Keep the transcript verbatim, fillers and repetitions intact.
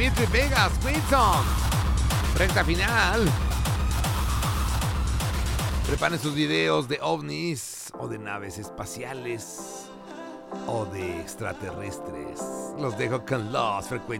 Dimitri Vegas, Wilson. Recta final. Preparen sus videos de ovnis o de naves espaciales o de extraterrestres. Los dejo con Los Frecuencias.